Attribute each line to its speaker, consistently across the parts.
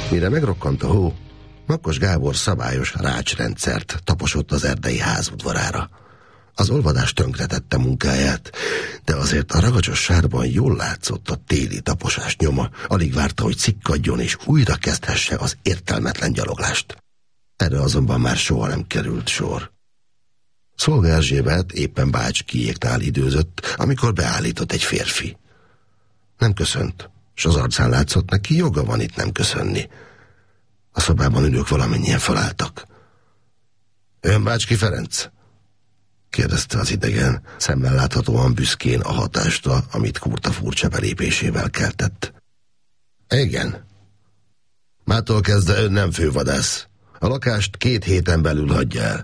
Speaker 1: Mire megrokkant a hó, Makos Gábor szabályos rácsrendszert taposott az erdei ház udvarára. Az olvadás tönkretette munkáját, de azért a ragacsos sárban jól látszott a téli taposás nyoma. Alig várta, hogy szikkadjon és újra kezdhesse az értelmetlen gyaloglást. Erre azonban már soha nem került sor. Szolga Erzsébet éppen Bácskiéknál időzött, amikor beállított egy férfi. Nem köszönt, s az arcán látszott, neki joga van itt nem köszönni. A szobában ülők valamennyien felálltak. Ön Bácski Ferenc? Kérdezte az idegen, szemmel láthatóan büszkén a hatásra, amit Kurta furcsa belépésével keltett. Igen. Mától kezdve ön nem fővadász. A lakást 2 héten belül hagyja el.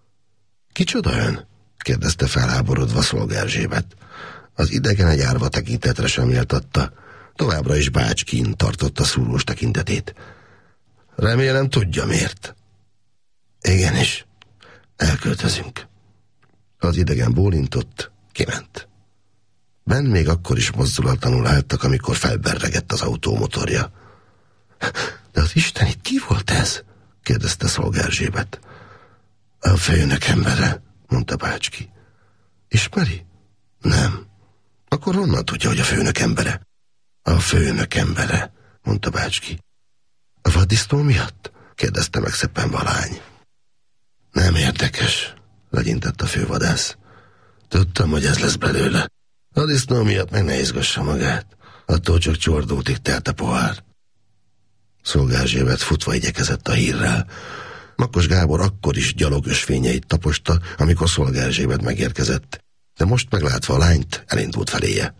Speaker 1: Kicsoda ön? Kérdezte felháborodva Szolga Erzsébet. Az idegen egy árva tekintetre sem méltatta. Továbbra is Bácskin tartotta szúrós tekintetét. Remélem tudja miért. Igenis, elköltözünk. Az idegen bólintott, kiment. Benn még akkor is mozdulatlanul álltak, amikor felberregett az autó motorja. De az Isten, itt ki volt ez? Kérdezte Szolga Erzsébet. A főnök embere, mondta Bácski. Ismeri? Nem. Akkor honnan tudja, hogy a főnök embere? A főnök embere, mondta Bácski. A vaddisznó miatt? Kérdezte meg szeppenve a lány. Nem érdekes, legyintett a fővadász. Tudtam, hogy ez lesz belőle. A disznó miatt meg ne izgassa magát. Attól csak csordótig telt a pohár. Szolga Erzsébet futva igyekezett a hírrel. Makos Gábor akkor is gyalogösvényeit taposta, amikor Szolga Erzsébet megérkezett. De most meglátva a lányt, elindult feléje.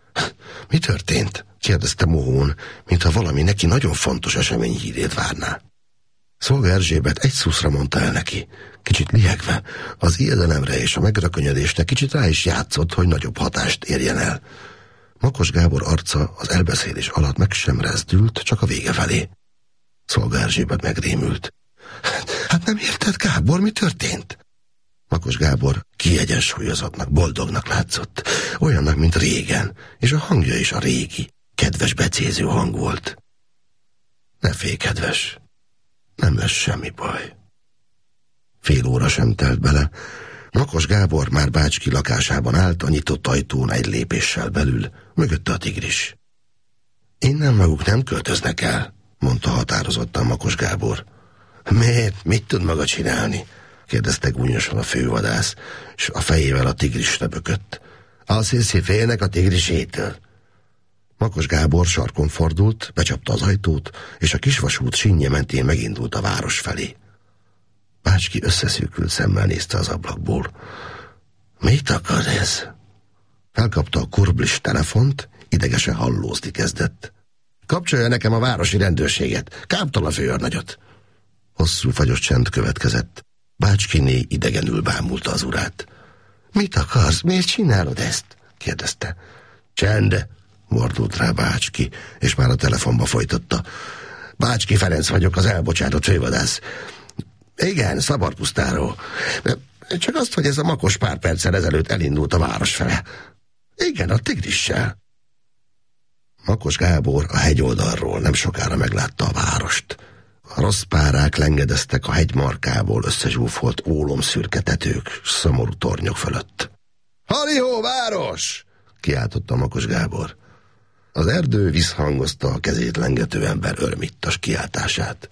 Speaker 1: Mi történt? Kérdezte mohón, mintha valami neki nagyon fontos esemény hírét várná. Szolga Erzsébet egy szuszra mondta el neki, kicsit lihegve, az ijedelemre és a megrökönyödésre kicsit rá is játszott, hogy nagyobb hatást érjen el. Makos Gábor arca az elbeszélés alatt meg sem rezdült, csak a vége felé. Szolga Erzsébet megrémült. Hát nem érted, Gábor, mi történt? Makos Gábor kiegyensúlyozottnak, boldognak látszott, olyannak, mint régen, és a hangja is a régi, kedves, becéző hang volt. Ne félj, kedves, nem lesz semmi baj. Fél óra sem telt bele, Makos Gábor már Bácski lakásában állt, a nyitott ajtón egy lépéssel belül, mögötte a tigris. Innen maguk nem költöznek el, mondta határozottan Makos Gábor. Miért? Mit tud maga csinálni? Kérdezte gúnyosan a fővadász, és a fejével a tigrisre bökött. Azt hiszi, félnek a tigrisétől. Makos Gábor sarkon fordult, becsapta az ajtót, és a kisvasút sínje mentén megindult a város felé. Bácski összeszűkült szemmel nézte az ablakból. Mit akar ez? Felkapta a kurblis telefont, idegesen hallózni kezdett. Kapcsolja nekem a városi rendőrséget, káptol a főőrnagyot. Hosszú fagyos csend következett. Bácskiné idegenül bámulta az urát. Mit akarsz? Miért csinálod ezt? Kérdezte. Csend, mordult rá Bácski, és már a telefonba folytatta. Bácski Ferenc vagyok, az elbocsátott fővadász. Igen, Szabadpusztáról. Csak azt, hogy ez a Makos pár perccel ezelőtt elindult a város fele. Igen, a tigrissel. Makos Gábor a hegyoldalról nem sokára meglátta a várost. A rossz párák lengedeztek a hegymarkából összezsúfolt ólomszürke tetők, szomorú tornyok fölött. Halihó, város! Kiáltotta Makos Gábor. Az erdő visszhangozta a kezét lengető ember örömittas kiáltását.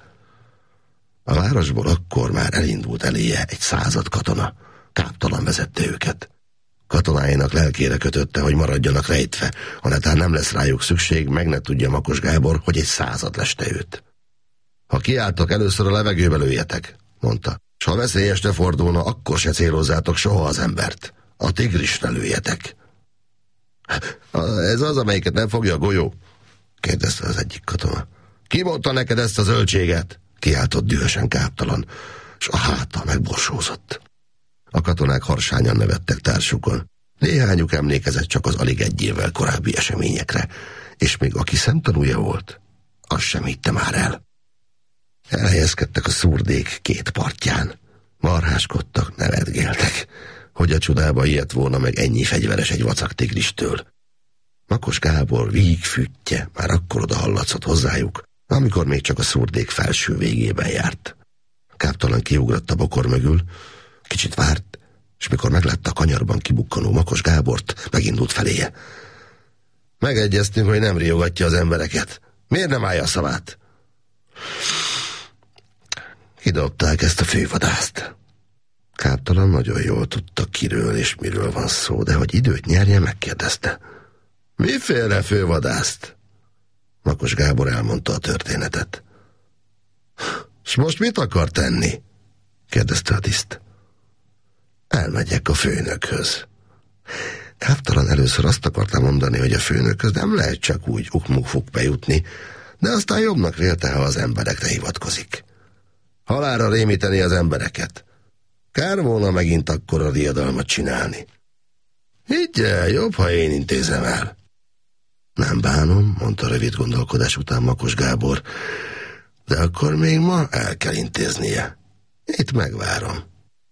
Speaker 1: A városból akkor már elindult eléje egy 100 katona. Káptalan vezette őket. Katonáinak lelkére kötötte, hogy maradjanak rejtve, ha netán nem lesz rájuk szükség, meg ne tudja Makos Gábor, hogy egy 100 leste őt. Ha kiálltok, először a levegőbe lőjetek, mondta. S ha veszélyesre fordulna, akkor se célozzátok soha az embert. A tigrisre lőjetek. Ez az, amelyiket nem fogja a golyó? Kérdezte az egyik katona. Ki mondta neked ezt a zöldséget? Kiáltott dühösen Káptalan, s a háta megborsózott. A katonák harsányan nevettek társukon. Néhányuk emlékezett csak az alig egy évvel korábbi eseményekre, és még aki szemtanúja volt, az sem hitte már el. Elhelyezkedtek a szurdék 2 partján. Marháskodtak, nevetgéltek. Hogy a csodába ilyet volna meg ennyi fegyveres egy vacak tigristől. Makos Gábor vígfüttye már akkor oda hallatszott hozzájuk, amikor még csak a szurdék felső végében járt. Káptalan kiugrott a bokor mögül, kicsit várt, és mikor meglátta a kanyarban kibukkanó Makos Gábort, megindult feléje. Megegyeztünk, hogy nem riogatja az embereket. Miért nem állja a szavát? Kidobták ezt a fővadászt. Káptalan nagyon jól tudta, kiről és miről van szó, de hogy időt nyerje, megkérdezte. Miféle fővadászt? Makos Gábor elmondta a történetet. És most mit akar tenni? Kérdezte a tiszt. Elmegyek a főnökhöz. Káptalan először azt akarta mondani, hogy a főnökhöz nem lehet csak úgy ukmukfuk bejutni, de aztán jobbnak vélte, ha az emberekre hivatkozik. Halálra rémíteni az embereket. Kár volna megint akkora riadalmat csinálni. Higgyel, jobb, ha én intézem el. Nem bánom, mondta rövid gondolkodás után Makos Gábor, de akkor még ma el kell intéznie. Itt megvárom.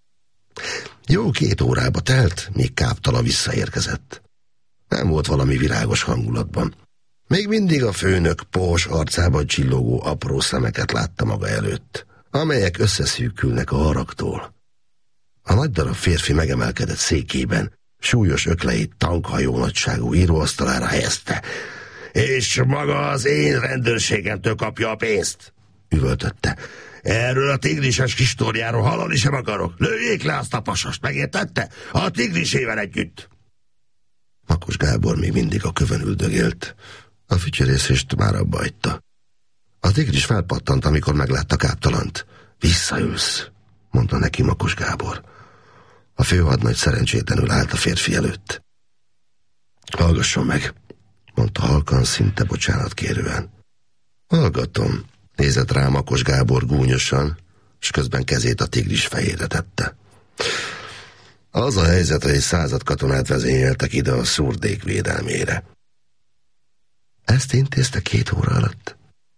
Speaker 1: Jó 2 órába telt, míg Káptalan visszaérkezett. Nem volt valami virágos hangulatban. Még mindig a főnök pohos arcában csillogó apró szemeket látta maga előtt, amelyek összeszűkülnek a haragtól. A nagy darab férfi megemelkedett székében, súlyos ökleit tankhajó nagyságú íróasztalára helyezte. És maga az én rendőrségemtől kapja a pénzt, üvöltötte. Erről a tigrises kistorjáról hallani sem akarok. Lőjék le azt a pasast, megértette? A tigrisével együtt. Makos Gábor még mindig a kövön üldögélt. A fütyörészést már abba hagyta. A tigris felpattant, amikor meglátta Káptalant. Visszaülsz, mondta neki Makos Gábor. A főhadnagy szerencsétlenül állt a férfi előtt. Hallgasson meg, mondta halkan, szinte bocsánatkérően. Hallgatom, nézett rá Makos Gábor gúnyosan, és közben kezét a tigris fejére tette. Az a helyzet, hogy 100 katonát vezényeltek ide a szurdék védelmére. Ezt intézte 2 óra alatt?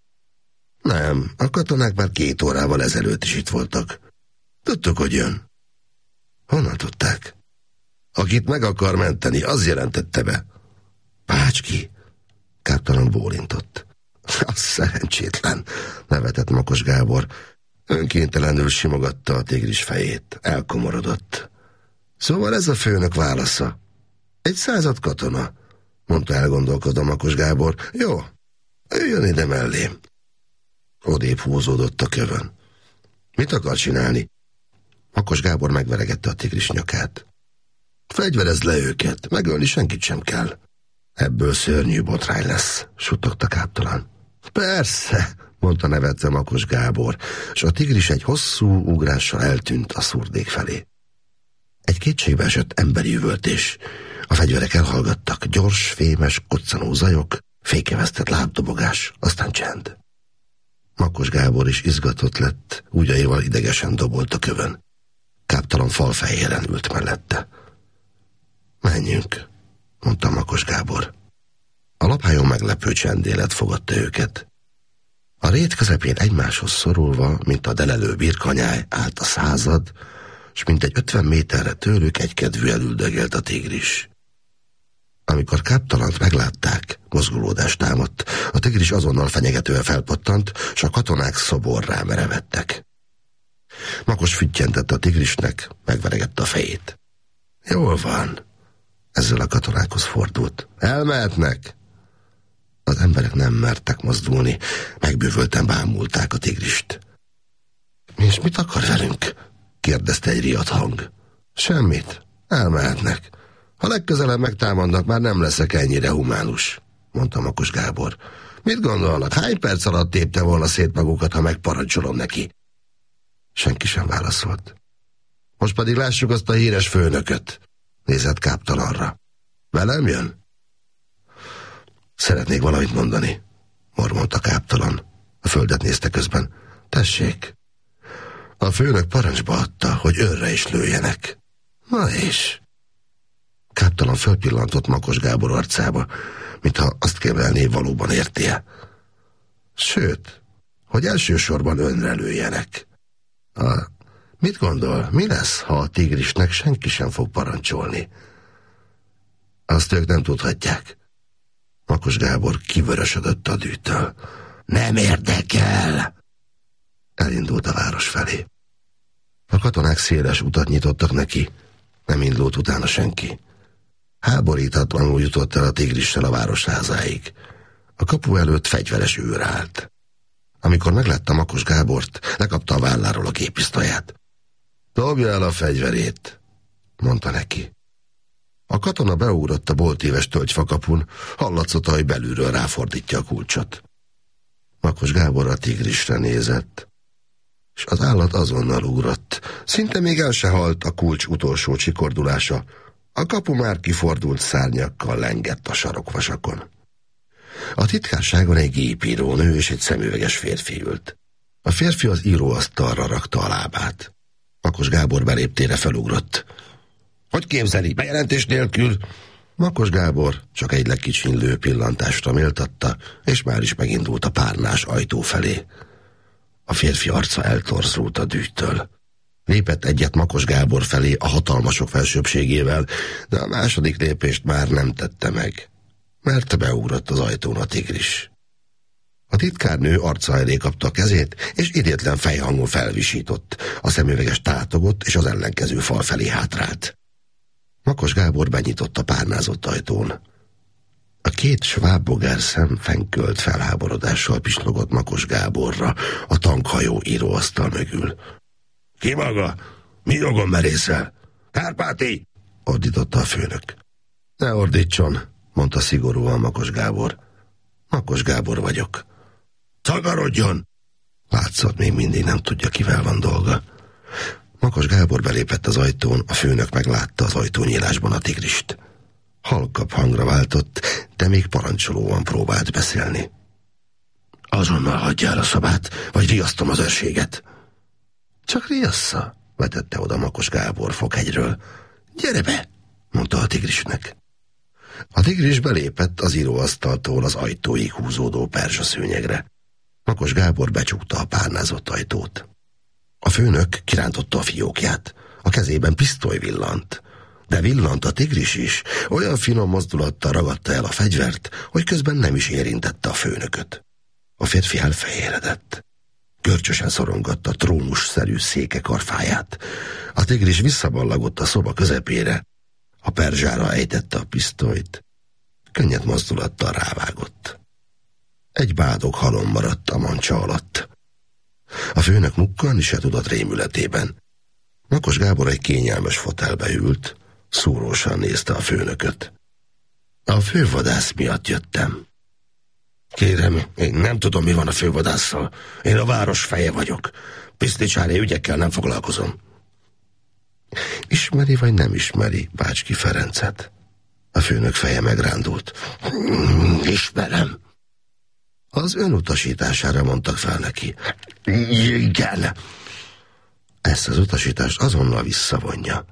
Speaker 1: Nem, a katonák már 2 órával ezelőtt is itt voltak. Tudtuk, hogy jön. Honnan tudták? Akit meg akar menteni, az jelentette be. Bácski? Káptalan bólintott. Az szerencsétlen, nevetett Makos Gábor. Önkéntelenül simogatta a tigris fejét. Elkomorodott. Szóval ez a főnök válasza. 100 katona, mondta elgondolkodva Makos Gábor. Jó, üljön ide mellém. Odébb húzódott a kövön. Mit akar csinálni? Makos Gábor megveregette a tigris nyakát. Fegyverezd le őket, megölni senkit sem kell. Ebből szörnyű botrány lesz, suttogta Káptalan. Persze, mondta nevetve Makos Gábor, és a tigris egy hosszú ugrással eltűnt a szurdék felé. Egy kétségbeesett emberi üvöltés. A fegyverek elhallgattak, gyors, fémes, koccanó zajok, fékevesztett lábdobogás, aztán csend. Makos Gábor is izgatott lett, ujjaival idegesen dobolt a kövön. Káptalan falfehéren ült mellette. Menjünk, mondta Makos Gábor. A laphályon meglepő csendélet fogadta őket. A rét közepén egymáshoz szorulva, mint a delelő birkanyáj, állt a 100, s mintegy 50 méterre tőlük egykedvű elüldögélt a tigris. Amikor Káptalant meglátták, mozgolódást támadt, a tigris azonnal fenyegetően felpattant, s a katonák szoborrá merevettek. Makos füttyentett a tigrisnek, megveregette a fejét. Jól van, ezzel a katonákhoz fordult. Elmehetnek? Az emberek nem mertek mozdulni, megbűvölten bámulták a tigrist. És mit akar velünk? Kérdezte egy riadt hang. Semmit, elmehetnek. Ha legközelebb megtámadnak, már nem leszek ennyire humánus, mondta Makos Gábor. Mit gondolnak, hány perc alatt tépte volna szét magukat, ha megparancsolom neki? Senki sem válaszolt. Most pedig lássuk azt a híres főnököt, nézett Káptalanra. Velem jön? Szeretnék valamit mondani, mormolta Káptalan. A földet nézte közben. Tessék. A főnök parancsba adta, hogy őrre is lőjenek. Na és? Káptalan fölpillantott Makos Gábor arcába, mintha azt kérdelné, valóban érti-e. Sőt, hogy elsősorban önre lőjenek. Mit gondol, mi lesz, ha a tigrisnek senki sem fog parancsolni? Azt ők nem tudhatják. Makos Gábor kivörösödött a dűtől. Nem érdekel! Elindult a város felé. A katonák széles utat nyitottak neki, nem indult utána senki. Háborítatlanul jutott el a Tigrissel a városházáig. A kapu előtt fegyveres őr állt. Amikor meglátta Makos Gábort, lekapta a válláról a géppisztolyát. Dobja el a fegyverét, mondta neki. A katona beugrott a boltíves tölgyfakapun, hallatszott, hogy belülről ráfordítja a kulcsot. Makos Gábor a Tigrisre nézett, és az állat azonnal ugrott. Szinte még el se halt a kulcs utolsó csikordulása. A kapu már kifordult szárnyakkal lengett a sarokvasakon. A titkárságon egy gépírónő és egy szemüveges férfi ült. A férfi az íróasztalra rakta a lábát. Makos Gábor beléptére felugrott. Hogy képzeli, bejelentés nélkül? Makos Gábor csak egy legkicsinylő pillantásra méltatta, és már is megindult a párnás ajtó felé. A férfi arca eltorzult a dühtől. Lépett egyet Makos Gábor felé a hatalmasok felsőbbségével, de a második lépést már nem tette meg, mert beugrott az ajtón a Tigris. A titkárnő arca elé kapta a kezét, és idétlen fejhangon felvisított. A szemüveges tátogott, és az ellenkező fal felé hátrált. Makos Gábor benyitott a párnázott ajtón. A két svábbogár szem fenkölt felháborodással pislogott Makos Gáborra a tankhajó íróasztal mögül. Ki maga? Mi jogon merészel? Kárpáti! Ordította a főnök. Ne ordítson, mondta szigorúan Makos Gábor. Makos Gábor vagyok. Szagarodjon! Látszott, még mindig nem tudja, kivel van dolga. Makos Gábor belépett az ajtón, a főnök meglátta az ajtónyílásban a Tigrist. Halkabb hangra váltott, de még parancsolóan próbált beszélni. Azonnal hagyja el a szobát, vagy riasztom az őrséget. Csak riassza, vetette oda Makos Gábor foghegyről. Gyere be, mondta a Tigrisnek. A Tigris belépett az íróasztaltól az ajtóig húzódó perzsaszőnyegre. Makos Gábor becsukta a párnázott ajtót. A főnök kirántotta a fiókját. A kezében pisztoly villant. De villant a Tigris is. Olyan finom mozdulattal ragadta el a fegyvert, hogy közben nem is érintette a főnököt. A férfi elfehéredett. Görcsösen szorongatta trónusszerű széke karfáját. A Tigris visszaballagott a szoba közepére. A perzsára ejtette a pisztolyt. Könnyed mozdulattal rávágott. Egy bádog halom maradt a mancsa alatt. A főnök mukkanni se tudott rémületében. Makos Gábor egy kényelmes fotelbe ült, szúrósan nézte a főnököt. A fővadász miatt jöttem. Kérem, én nem tudom, mi van a fővadásszal. Én a város feje vagyok. Piszlicsári ügyekkel nem foglalkozom. Ismeri vagy nem ismeri Bácski Ferencet? A főnök feje megrándult. Ismerem. Az önutasítására mondtak fel neki. Igen. Ezt az utasítást azonnal visszavonja.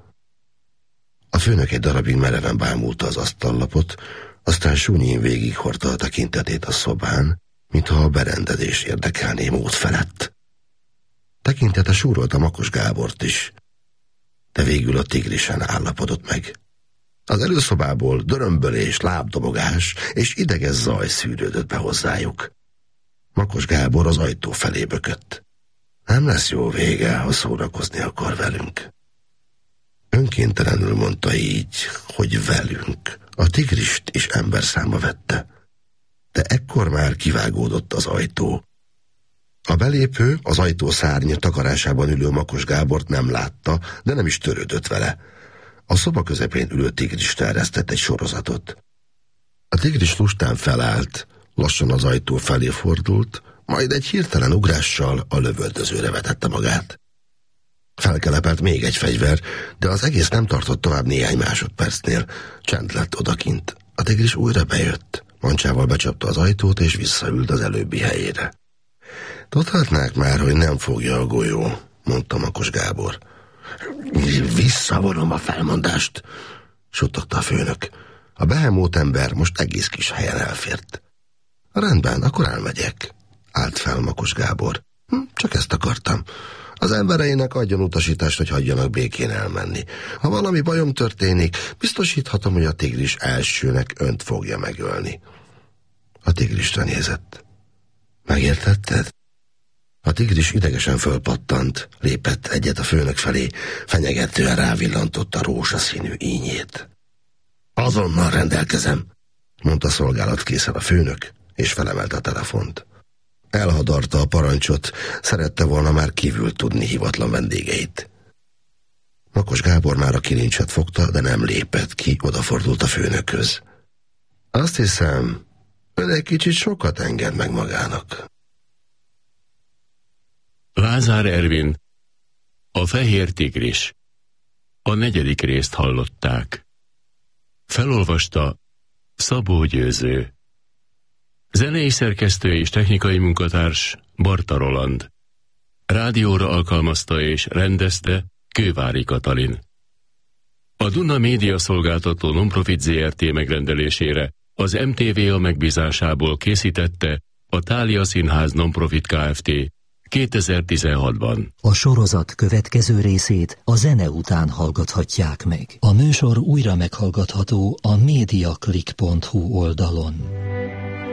Speaker 1: A főnök egy darabig mereven bámulta az asztallapot, aztán súnyén végighordta a tekintetét a szobán, mintha a berendezés érdekelné mód felett. Tekintete súrolta Makos Gábort is, de végül a Tigrisen állapodott meg. Az előszobából dörömbölés, lábdobogás és ideges zaj szűrődött be hozzájuk. Makos Gábor az ajtó felé bökött. Nem lesz jó vége, ha szórakozni akar velünk. Önkéntelenül mondta így, hogy velünk. A Tigrist is emberszámba vette. De ekkor már kivágódott az ajtó. A belépő, az ajtó szárnya takarásában ülő Makos Gábort nem látta, de nem is törődött vele. A szoba közepén ülő Tigris terjesztett egy sorozatot. A Tigris lustán felállt, lassan az ajtó felé fordult, majd egy hirtelen ugrással a lövöldözőre vetette magát. Felkelepelt még egy fegyver, de az egész nem tartott tovább néhány másodpercnél. Csend lett odakint. A Tigris újra bejött. Mancsával becsapta az ajtót, és visszaült az előbbi helyére. Tudhatnák már, hogy nem fogja a golyó, mondta Makos Gábor. Visszavonom a felmondást, suttogta a főnök. A behemót ember most egész kis helyen elfért. Rendben, akkor elmegyek, állt fel Makos Gábor. Csak ezt akartam. Az embereinek adjon utasítást, hogy hagyjanak békén elmenni. Ha valami bajom történik, biztosíthatom, hogy a Tigris elsőnek önt fogja megölni. A Tigrisre nézett. Megértetted? A tigris idegesen fölpattant, lépett egyet a főnök felé, fenyegetően rávillantotta rózsaszínű ínyét. Azonnal rendelkezem, mondta szolgálatkészen a főnök, és felemelte a telefont. Elhadarta a parancsot, szerette volna már kívül tudni hivatlan vendégeit. Makos Gábor már a kilincset fogta, de nem lépett ki, odafordult a főnökhöz. Azt hiszem, ön egy kicsit sokat enged meg magának.
Speaker 2: Lázár Ervin, a Fehér tigris. A 4. részt hallották. Felolvasta Szabó Győző. Zenei szerkesztő és technikai munkatárs Barta Roland. Rádióra alkalmazta és rendezte Kővári Katalin. A Duna Média Szolgáltató Nonprofit Zrt. Megrendelésére az MTV megbízásából készítette a Thália Színház Nonprofit Kft. 2016-ban.
Speaker 3: A sorozat következő részét a zene után hallgathatják meg. A műsor újra meghallgatható a mediaclick.hu oldalon.